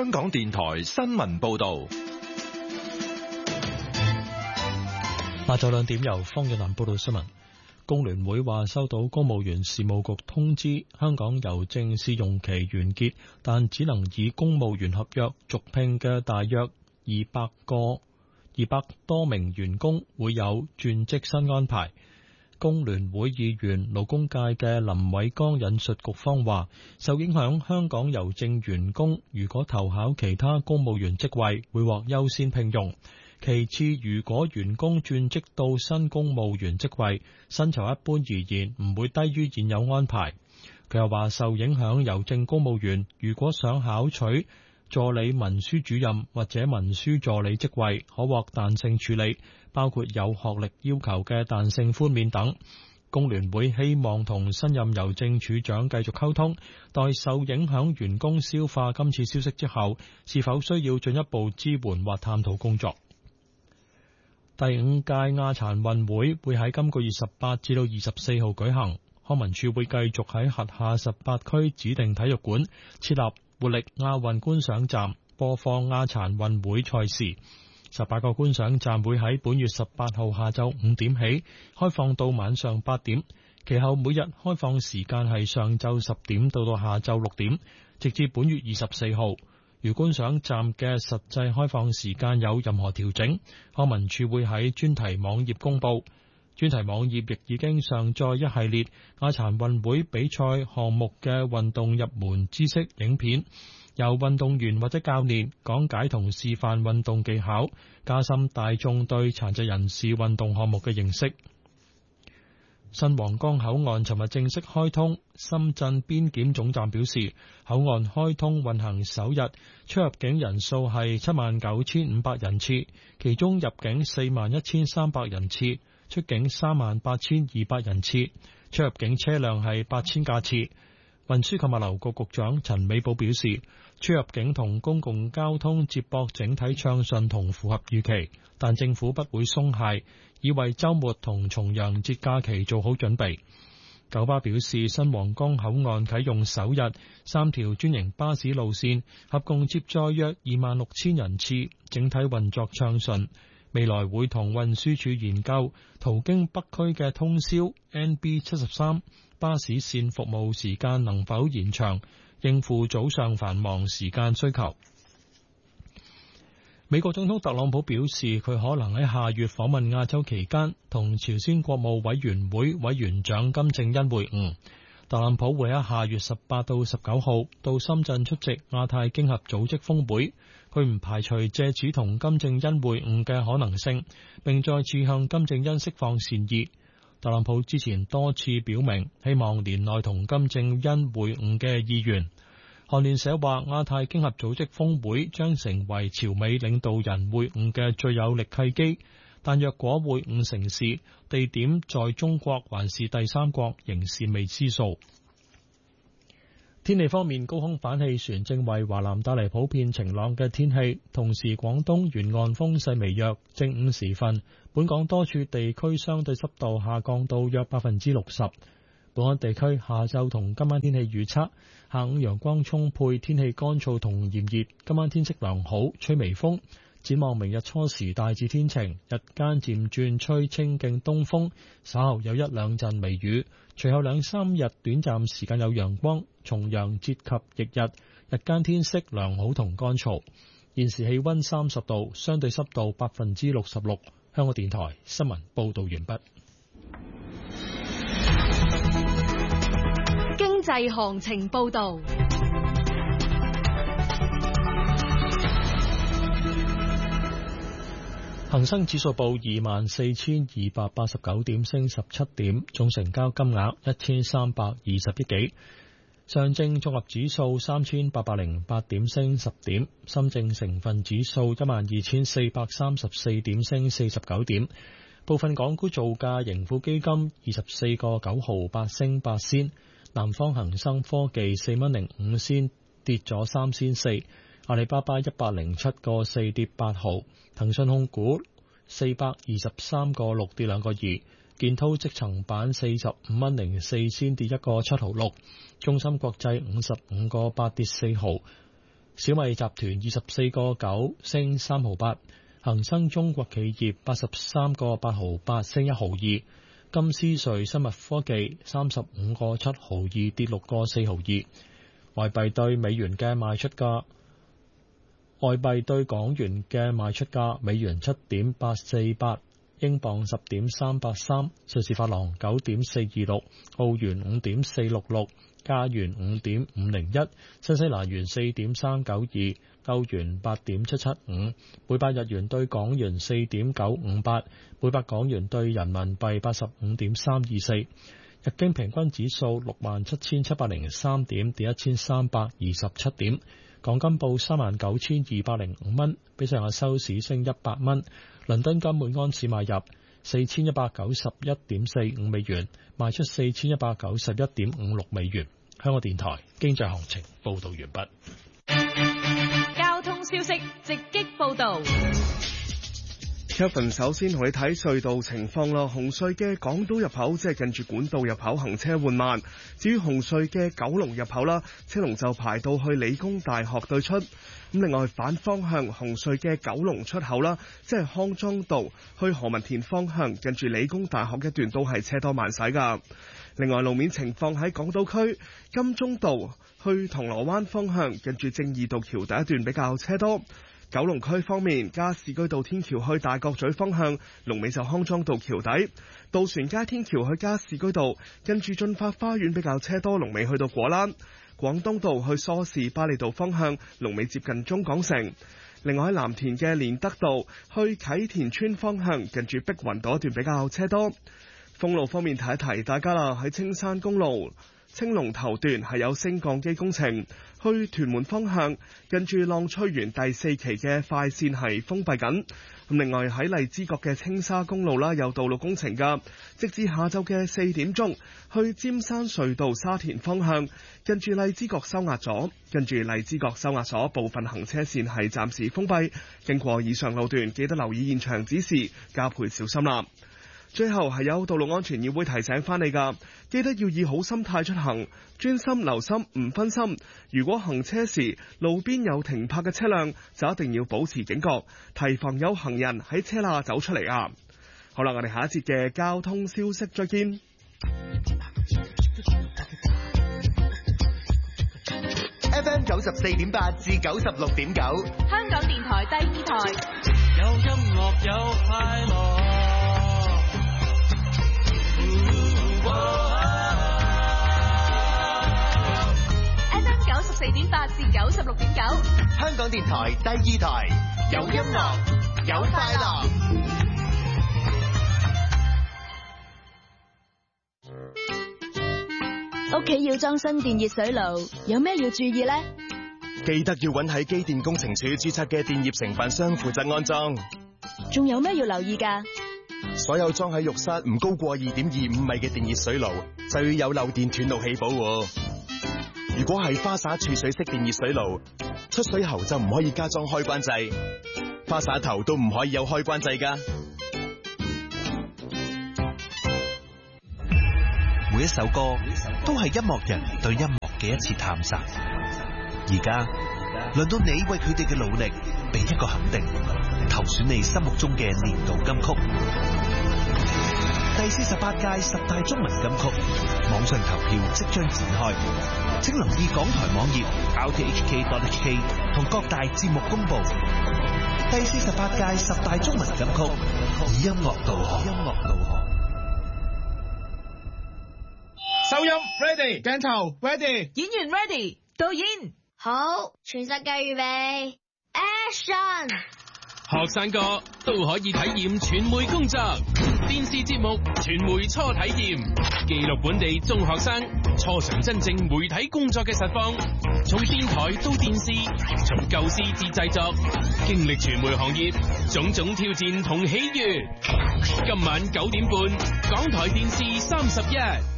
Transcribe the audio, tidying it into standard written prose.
香港電台新聞報道。 下晝2點由方日南報道新聞。工聯會話收到公務員事務局通知，香港郵政試用期完結，但只能以公務員合約續聘嘅大約200多名員工會有轉職新安排。工聯會議員勞工界嘅林偉江引述局方話，受影響香港郵政員工如果投考其他公務員職位，會獲優先聘用。其次，如果員工轉職到新公務員職位，薪酬一般而言唔會低於現有安排。佢又話，受影響郵政公務員如果想考取助理文書主任或者文書助理職位，可獲彈性處理，包括有學歷要求嘅彈性寬免等。工聯會希望同新任郵政處長繼續溝通，待受影響員工消化今次消息之後，是否需要進一步支援或探討工作。第5屆亞殘運會喺今個月18至到24號舉行，康文署會繼續喺轄下18區指定體育館設立活力亞運觀賞站，播放亞殘運會賽事。18個觀賞站會喺本月18號下晝5點起開放到晚上8點，其後每日開放時間係上晝10點到下晝6點，直至本月24號。如觀賞站嘅實際開放時間有任何調整，康文署會喺專題網頁公佈。專題網頁亦已經上載一系列亞殘運會比賽項目嘅運動入門知識影片，由運動員或者教練講解同示範運動技巧，加深大眾對殘疾人士運動項目嘅認識。新皇崗口岸尋日正式開通，深圳邊檢總站表示，口岸開通運行首日出入境人數係79,500人次，其中入境41,300人次，出境38,200人次，出入境車輛係8000架次。運輸及物流局局長陳美寶表示，出入境同公共交通接駁整體暢順同符合預期，但政府不會鬆懈，已為週末同重陽節假期做好準備。九巴表示，新皇崗口岸啟用首日，3條專營巴士路線合共接載約26,000人次，整體運作暢順。未來會同運輸署研究途經北區嘅通宵 NB73 巴士線服務時間能否延長，應付早上繁忙時間需求。美國總統特朗普表示，佢可能喺下月訪問亞洲期間，同朝鮮國務委員會委員長金正恩會晤。特朗普會喺下月18到19號到深圳出席亞太經合組織峰會，佢唔排除借此同金正恩會晤嘅可能性，並再次向金正恩釋放善意。特朗普之前多次表明希望年內同金正恩會晤嘅意願。韓聯社話，亞太經合組織峰會將成為朝美領導人會晤嘅最有力契機，但若果會晤成事，地點在中國還是第三國仍是未知數。天氣方面，高空反氣旋正為華南帶嚟普遍晴朗嘅天氣，同時廣東沿岸風勢微弱。正午時分，本港多處地區相對濕度下降到約60%。本港地區下晝同今晚天氣預測：下午陽光充沛，天氣乾燥同炎熱，今晚天色良好，吹微風。展望明日初時大致天晴，日間漸轉吹清勁東風，稍後有一兩陣微雨。隨後2-3日短暫時間有陽光，重陽節及翌日，日間天色良好同乾燥。現時氣溫30度，相對濕度66%。香港電台新聞報道完畢。 經濟行情報道。 恒生指數報24,289點，升17點，總成交金額1320億幾。上證綜合指數3808點，升10點。深證成分指數12434點，升49點。部分港股造價，盈富基金24個9毫8升8仙，南方恒生科技4蚊05仙跌咗3仙4。阿里巴巴107個4跌8毫，騰訊控股423個6跌2個2，建滔積層板45蚊04仙跌1個7毫6，中芯國際55個8跌4毫， 小米集團24個9升3毫8，恒生中國企業83個8毫8升1毫2，金斯瑞生物科技35個7毫2跌6個4毫2。外幣對美元嘅賣出價，外幣對港元嘅賣出價，美元7.848，英鎊10.383，瑞士法郎9.426，澳元5.466，加元5.501，新西蘭元4.392，歐元8.775，每百日元對港元4.958，每百港元對人民幣85.324。日經平均指數67,703點，跌1327點。港金報39,205蚊，比上日收市升100蚊。倫敦金每安士買入4191.45美元，賣出4191.56美元。香港電台經濟行情報道完畢。 交通消息直擊報道。 Kevin 首先同你睇隧道情況啦。紅隧嘅港島入口即係近住管道入口行車緩慢，至於紅隧嘅九龍入口啦，車龍就排到去理工大學對出。咁另外反方向紅隧嘅九龍出口啦，即係康莊道去何文田方向，近住理工大學一段都係車多慢駛噶。另外路面情況喺港島區金鐘道去銅鑼灣方向，近住正義道橋第一段比較車多。九龍區方面，加士居道天橋去大角咀方向，龍尾就康莊道橋底；渡船街天橋去加士居道，跟住駿發花園比較車多，龍尾去到果欄；廣東道去梳士巴利道方向，龍尾接近中港城。另外喺藍田嘅連德道去啟田村方向，近住碧雲道一段比較車多。封路方面提一提大家啦，喺青山公路青龍頭段係有升降機工程，去屯門方向近住浪翠園第4期嘅快線係封閉緊。咁另外喺荔枝角嘅青沙公路啦，有道路工程噶，直至下晝嘅4點鐘，去尖山隧道沙田方向近住荔枝角收押所，近住荔枝角收押所部分行車線係暫時封閉。經過以上路段，記得留意現場指示，加倍小心啦。最後係有道路安全議會提醒翻你㗎，記得要以好心態出行，專心留心唔分心。如果行車時路邊有停泊嘅車輛，就一定要保持警覺，提防有行人喺車罅走出嚟啊！好啦，我哋下一節嘅交通消息再見。 FM 94.8至96.9， 香港電台第2台， 有音樂有快樂。 FM 94.8至96.9， 香港電台第2台，有音樂有快樂。 屋企要裝新電熱水爐，有咩要注意呢？ 記得要揾喺機電工程署註冊嘅電業承辦商負責安裝。 仲有咩要留意㗎？ 所有裝喺浴室唔高過2.25米嘅電熱水爐，就要有漏電斷路器保護。如果係花灑儲水式電熱水爐，出水喉就唔可以加裝開關掣，花灑頭都唔可以有開關掣㗎。 每一首歌都係音樂人對音樂嘅一次探索。而家輪到你為佢哋嘅努力俾一個肯定，投選你心目中嘅年度金曲。第48屆10大中文金曲網上投票即將展開，請留意港台網頁 rthk.hk 同各大節目公布。第48屆10大中文金曲以音樂導航。 收音 ready， 鏡頭 ready， 演員 ready， 導演好，全世界預備 action。 學生哥都可以體驗傳媒工作，電視節目傳媒初體驗，記錄本地中學生初嘗真正媒體工作嘅實況，從電台到電視，從構思至製作，經歷傳媒行業種種挑戰同喜悅。今晚9點半，港台電視31。